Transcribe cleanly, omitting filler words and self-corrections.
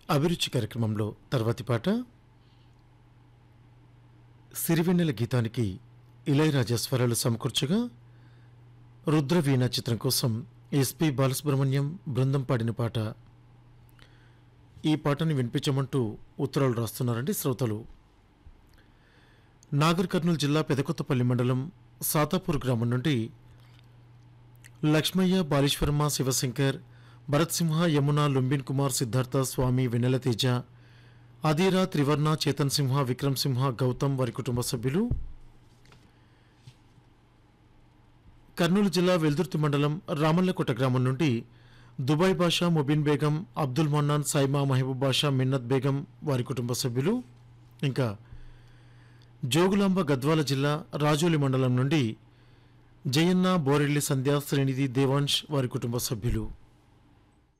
అభిరుచి కార్యక్రమంలో తర్వాతి పాట సిరివెన్నెల గీతానికి ఇళయరాజా స్వరాలు సమకూర్చగా రుద్రవీణ చిత్రం కోసం ఎస్పి బాలసుబ్రహ్మణ్యం బృందం పాడిన పాట. ఈ పాటని వినిపించమంటూ ఉత్తరాలు రాస్తున్నారండి శ్రోతలు. నాగర్ కర్నూలు జిల్లా పెదకొత్తపల్లి మండలం సాతాపూర్ గ్రామం నుండి లక్ష్మయ్య, బాలీశ్వరమ్మ, శివశంకర్, భరత్ సింహ, యమున, లుంబిన్ కుమార్, సిద్ధార్థ, స్వామి, వెన్నెల తేజ, అధీరా, త్రివర్ణ, చేతన్ సింహ, విక్రమ్ సింహ, గౌతమ్ వారి కుటుంబ సభ్యులు. కర్నూలు జిల్లా వెల్దుర్తి మండలం రామల్లకోట గ్రామం నుండి దుబాయ్ బాషా, ముబీన్ బేగం, అబ్దుల్ మన్నాన్, సైమా, మహబూబ్ బాషా, మిన్నత్ బేగం వారి కుటుంబ సభ్యులు. ఇంకా జోగులాంబ గద్వాల జిల్లా రాజోలి మండలం నుండి జయన్న, బోరెల్లి సంధ్య, శ్రీనిధి, దేవాంశ్ వారి కుటుంబ సభ్యులు.